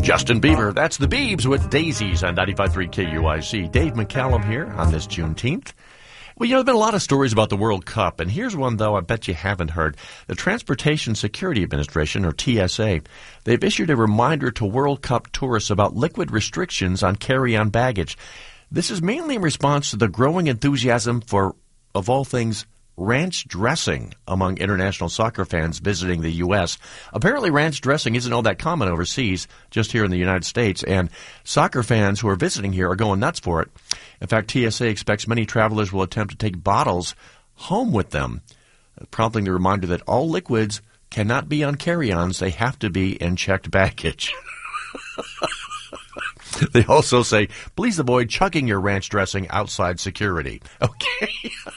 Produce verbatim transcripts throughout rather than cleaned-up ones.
Justin Bieber, that's the Biebs with Daisies on ninety-five point three K U I C. Dave McCallum here on this Juneteenth. Well, you know, there have been a lot of stories about the World Cup, and here's one, though, I bet you haven't heard. The Transportation Security Administration, or T S A, they've issued a reminder to World Cup tourists about liquid restrictions on carry-on baggage. This is mainly in response to the growing enthusiasm for, of all things, ranch dressing among international soccer fans visiting the U S. Apparently, ranch dressing isn't all that common overseas, just here in the United States, and soccer fans who are visiting here are going nuts for it. In fact, T S A expects many travelers will attempt to take bottles home with them, prompting the reminder that all liquids cannot be on carry-ons. They have to be in checked baggage. They also say, please avoid chugging your ranch dressing outside security. Okay.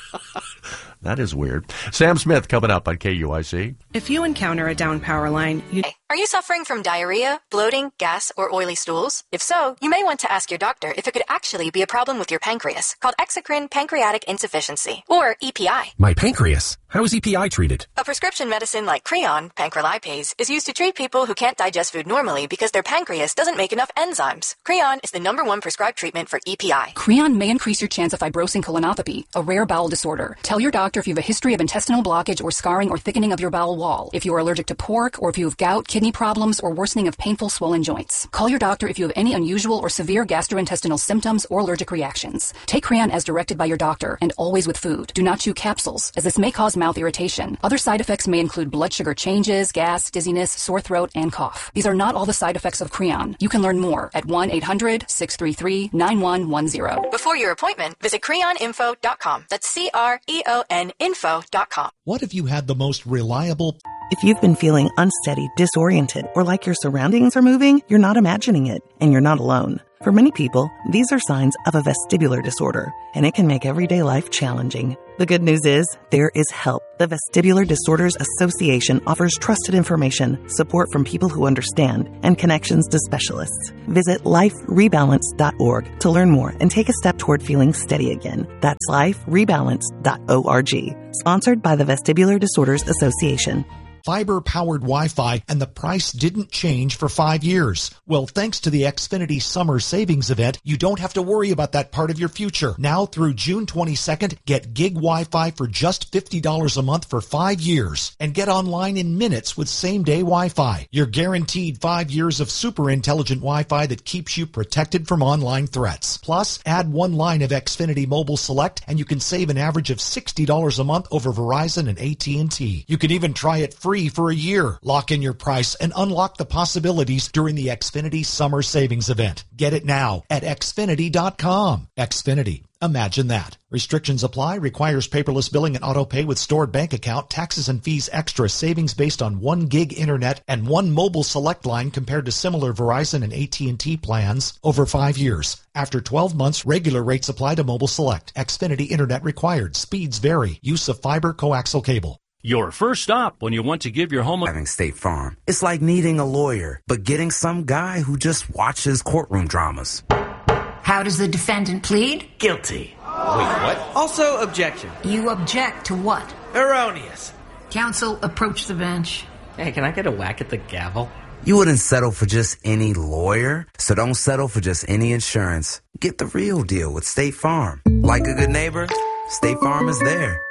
That is weird. Sam Smith coming up on K U I C. If you encounter a down power line, you... Are you suffering from diarrhea, bloating, gas, or oily stools? If so, you may want to ask your doctor if it could actually be a problem with your pancreas, called exocrine pancreatic insufficiency, or E P I. My pancreas? How is E P I treated? A prescription medicine like Creon, pancrelipase, is used to treat people who can't digest food normally because their pancreas doesn't make enough enzymes. Creon is the number one prescribed treatment for E P I. Creon may increase your chance of fibrosing colonopathy, a rare bowel disorder. Tell your doctor if you have a history of intestinal blockage or scarring or thickening of your bowel wall, if you are allergic to pork, or if you have gout, kidney problems, or worsening of painful swollen joints. Call your doctor if you have any unusual or severe gastrointestinal symptoms or allergic reactions. Take Creon as directed by your doctor, and always with food. Do not chew capsules, as this may cause mouth irritation. Other side effects may include blood sugar changes, gas, dizziness, sore throat, and cough. These are not all the side effects of Creon. You can learn more at one eight hundred six three three nine one one zero. Before your appointment, visit creon info dot com. That's C R E O N info dot com. What if you had the most reliable... If you've been feeling unsteady, disoriented, or like your surroundings are moving, you're not imagining it, and you're not alone. For many people, these are signs of a vestibular disorder, and it can make everyday life challenging. The good news is, there is help. The Vestibular Disorders Association offers trusted information, support from people who understand, and connections to specialists. Visit life rebalance dot org to learn more and take a step toward feeling steady again. That's life rebalance dot org. Sponsored by the Vestibular Disorders Association. Fiber-powered Wi-Fi, and the price didn't change for five years. Well, thanks to the Xfinity Summer Savings Event, you don't have to worry about that part of your future. Now through June twenty-second, get gig Wi-Fi for just fifty dollars a month for five years. And get online in minutes with same-day Wi-Fi. You're guaranteed five years of super intelligent Wi-Fi that keeps you protected from online threats. Plus, add one line of Xfinity Mobile Select, and you can save an average of sixty dollars a month over Verizon and A T and T. You can even try it free for a year. Lock in your price and unlock the possibilities during the Xfinity Summer Savings Event. Get it now at xfinity dot com. Xfinity. Imagine that. Restrictions apply. Requires paperless billing and auto pay with stored bank account. Taxes and fees extra. Savings based on one gig internet and one mobile select line compared to similar Verizon and A T and T plans over five years. After twelve months, regular rates apply to mobile select. Xfinity internet required. Speeds vary. Use of fiber coaxial cable. Your first stop when you want to give your home a... Having State Farm. It's like needing a lawyer, but getting some guy who just watches courtroom dramas. How does the defendant plead? Guilty. Wait, what? Also, objection. You object to what? Erroneous. Counsel, approach the bench. Hey, can I get a whack at the gavel? You wouldn't settle for just any lawyer, so don't settle for just any insurance. Get the real deal with State Farm. Like a good neighbor, State Farm is there.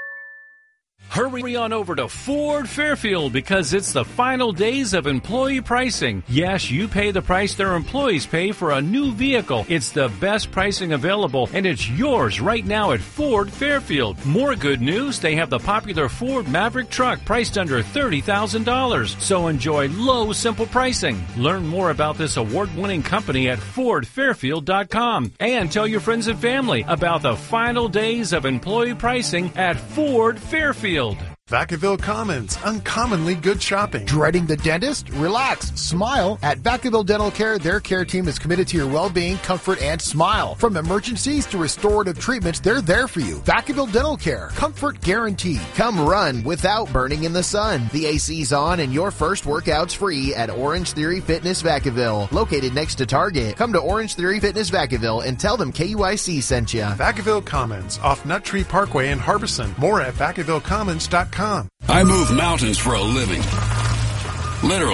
Hurry on over to Ford Fairfield because it's the final days of employee pricing. Yes, you pay the price their employees pay for a new vehicle. It's the best pricing available, and it's yours right now at Ford Fairfield. More good news, they have the popular Ford Maverick truck priced under thirty thousand dollars. So enjoy low, simple pricing. Learn more about this award-winning company at ford fairfield dot com. And tell your friends and family about the final days of employee pricing at Ford Fairfield. Vacaville Commons, uncommonly good shopping. Dreading the dentist? Relax, smile. At Vacaville Dental Care, their care team is committed to your well-being, comfort, and smile. From emergencies to restorative treatments, they're there for you. Vacaville Dental Care, comfort guaranteed. Come run without burning in the sun. The A C's on and your first workout's free at Orange Theory Fitness Vacaville, located next to Target. Come to Orange Theory Fitness Vacaville and tell them K U I C sent you. Vacaville Commons, off Nut Tree Parkway in Harbison. More at vacaville commons dot com. I move mountains for a living. Literally.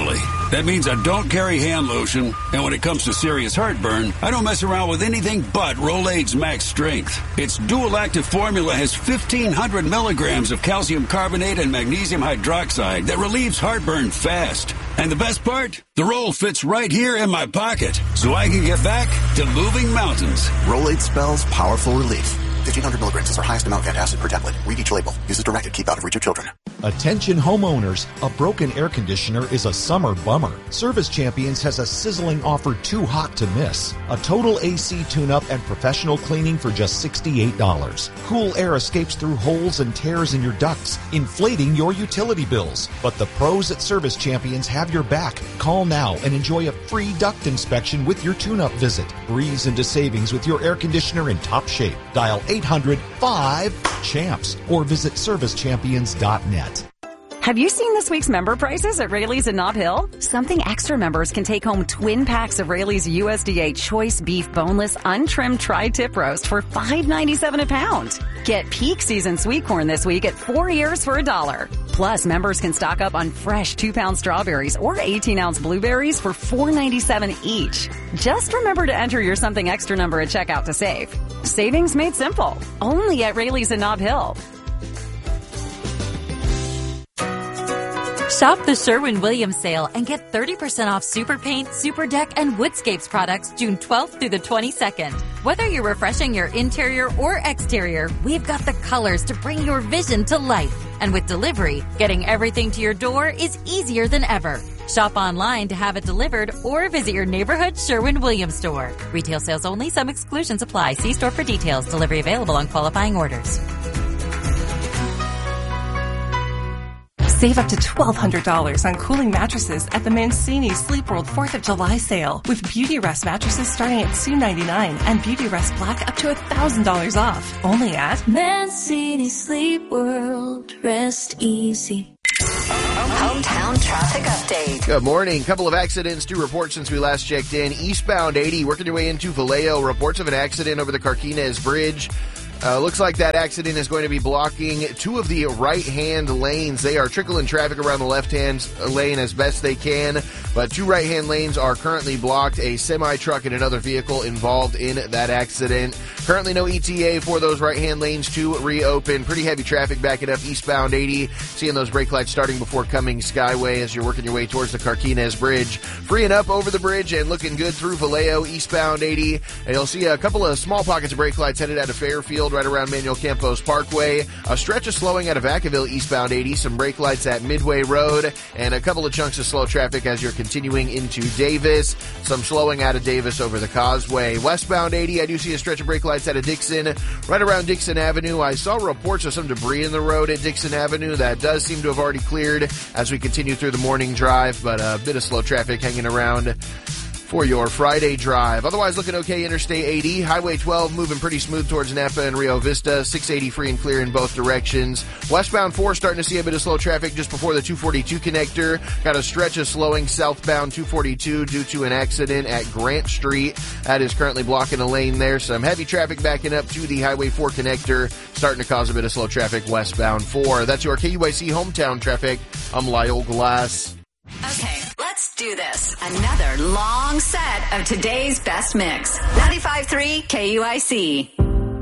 That means I don't carry hand lotion, and when it comes to serious heartburn, I don't mess around with anything but Rolaids Max Strength. Its dual-active formula has fifteen hundred milligrams of calcium carbonate and magnesium hydroxide that relieves heartburn fast. And the best part? The roll fits right here in my pocket, so I can get back to moving mountains. Rolaids spells powerful relief. fifteen hundred milligrams is our highest amount of antacid per tablet. Read each label. Use as directed. Keep out of reach of children. Attention homeowners, a broken air conditioner is a summer bummer. Service Champions has a sizzling offer too hot to miss. A total A C tune-up and professional cleaning for just sixty-eight dollars. Cool air escapes through holes and tears in your ducts, inflating your utility bills. But the pros at Service Champions have your back. Call now and enjoy a free duct inspection with your tune-up visit. Breeze into savings with your air conditioner in top shape. Dial eight hundred five champs or visit service champions dot net. Have you seen this week's member prices at Rayleigh's in Nob Hill? Something Extra members can take home twin packs of Rayleigh's U S D A Choice Beef Boneless Untrimmed Tri-Tip Roast for five ninety-seven a pound. Get peak season sweet corn this week at four ears for a dollar. Plus, members can stock up on fresh two-pound strawberries or eighteen-ounce blueberries for four ninety-seven each. Just remember to enter your Something Extra number at checkout to save. Savings made simple. Only at Rayleigh's in Nob Hill. Shop the Sherwin-Williams sale and get thirty percent off Super Paint, Super Deck, and Woodscapes products June twelfth through the twenty-second. Whether you're refreshing your interior or exterior, we've got the colors to bring your vision to life. And with delivery, getting everything to your door is easier than ever. Shop online to have it delivered or visit your neighborhood Sherwin-Williams store. Retail sales only. Some exclusions apply. See store for details. Delivery available on qualifying orders. Save up to twelve hundred dollars on cooling mattresses at the Mancini Sleep World fourth of July sale with Beauty Rest mattresses starting at two ninety-nine and Beauty Rest Black up to one thousand dollars off. Only at Mancini Sleep World. Rest easy. Hometown traffic update. Good morning. Couple of accidents to report since we last checked in. Eastbound eighty, working your way into Vallejo. Reports of an accident over the Carquinez Bridge. Uh, looks like that accident is going to be blocking two of the right-hand lanes. They are trickling traffic around the left-hand lane as best they can, but two right-hand lanes are currently blocked. A semi-truck and another vehicle involved in that accident. Currently no E T A for those right-hand lanes to reopen. Pretty heavy traffic backing up eastbound eighty. Seeing those brake lights starting before Cummings Skyway as you're working your way towards the Carquinez Bridge. Freeing up over the bridge and looking good through Vallejo, eastbound eighty. And you'll see a couple of small pockets of brake lights headed out of Fairfield, right around Manuel Campos Parkway. A stretch of slowing out of Vacaville eastbound eighty. Some brake lights at Midway Road. And a couple of chunks of slow traffic as you're continuing into Davis. Some slowing out of Davis over the Causeway. Westbound eighty, I do see a stretch of brake lights out of Dixon. Right around Dixon Avenue. I saw reports of some debris in the road at Dixon Avenue. That does seem to have already cleared as we continue through the morning drive, but a bit of slow traffic hanging around for your Friday drive. Otherwise looking okay. Interstate eighty, Highway twelve moving pretty smooth towards Napa and Rio Vista. six eighty free and clear in both directions. Westbound four starting to see a bit of slow traffic just before the two forty-two connector. Got a stretch of slowing southbound two forty-two due to an accident at Grant Street. That is currently blocking a lane there. Some heavy traffic backing up to the Highway four connector, starting to cause a bit of slow traffic westbound four. That's your K U I C hometown traffic. I'm Lyle Glass. Okay, let's do this. Another long set of today's best mix. ninety-five point three K U I C.